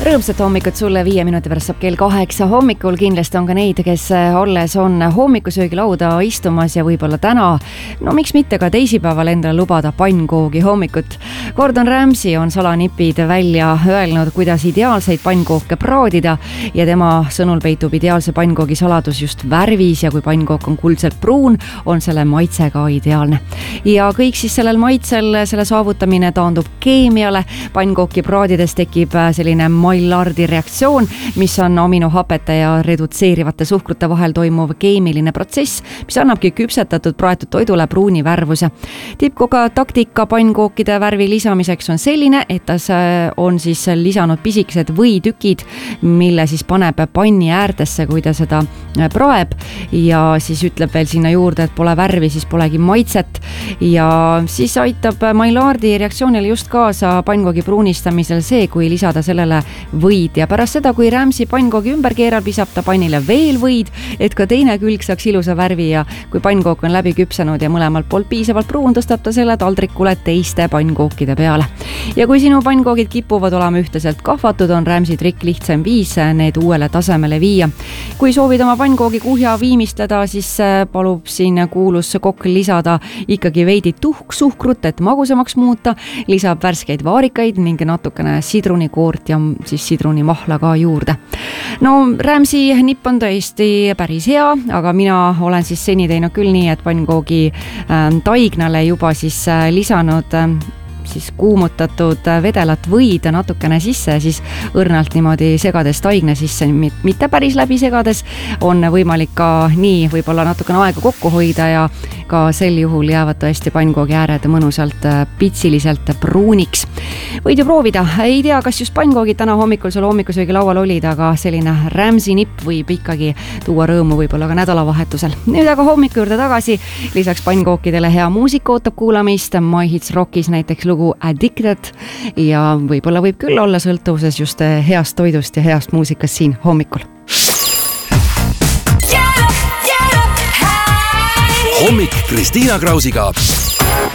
Rõõmsat hommikut sulle, 5 minuti pärast saab kell 8 hommikul. Kindlasti on ka neid, kes olles on hommikusöögilauda istumas ja võib-olla täna, no miks mitte ka teisipäeval endale lubada pannkoogi hommikut. Gordon Ramsay on salanipid välja öelnud, kuidas ideaalseid pannkooke praadida ja tema sõnul peitub ideaalse pannkoogi saladus just värvis ja kui pannkook on kuldselt pruun, on selle maitse ka ideaalne. Ja kõik siis sellel maitsel, selle saavutamine taandub keemiale. Pannkooki praadides tekib selline Maillardi reaktsioon, mis on aminohapete ja redutseerivate suhkrute vahel toimuv keemiline protsess, mis annabki küpsetatud praetud toidule pruuni värvuse. Tippkoga taktika pannkookide värvi lisamiseks on selline, et ta on siis lisanud pisikesed võitükid, mille siis paneb panni äärtesse, kui ta seda praeb ja siis ütleb veel sinna juurde, et pole värvi, siis polegi maitset ja siis aitab Maillardi reaktsioonile just kaasa pannkoogi pruunistamisel see, kui lisada sellele võid ja pärast seda, kui Ramsay pannkoogi ümber keerab, lisab ta pannile veel võid, et ka teine külg saaks ilusa värvi ja kui pannkook on läbi küpsanud ja mõlemalt poolt piisavalt pruun, tõstab ta selle taldrikule teiste pannkookide peale. Ja kui sinu pannkoogid kipuvad olema ühteselt kahvatud, on Ramsay trikk lihtsam viis need uuele tasemele viia. Kui soovid oma pannkoogi kuhja viimistleda, siis palub siin kuulus kokk lisada ikkagi veidi suhkrut, et magusamaks muuta, lisab värskeid vaarikaid ning natukene sidrunikoort ja siis sidrunimahla ka juurde. No Ramsay nipp on tõesti päris hea, aga mina olen siis seni teinud küll nii, et pannkoogi taignale juba siis lisanud siis kuumutatud vedelat võid natukene sisse, siis õrnalt niimoodi segades taigna sisse, mitte päris läbi segades, on võimalik ka nii võib-olla natukene aega kokku hoida ja ka sel juhul jäävad tõesti pannkoogi ääred mõnusalt pitsiliselt pruuniks. Võid ju proovida, ei tea, kas just pannkoogid täna hommikul sul hommikusöögi laual olid, aga selline Ramsay nipp võib ikkagi tuua rõõmu võib-olla ka nädalavahetusel. Nüüd aga hommiku juurde tagasi, lisaks pannkookidele hea muusika ootab kuulamist, My Hits Rockis näiteks lugu Addicted ja võib-olla võib küll olla sõltuvuses just heast toidust ja heast muusikast siin hommikul. Hommik Kristiina Krausiga.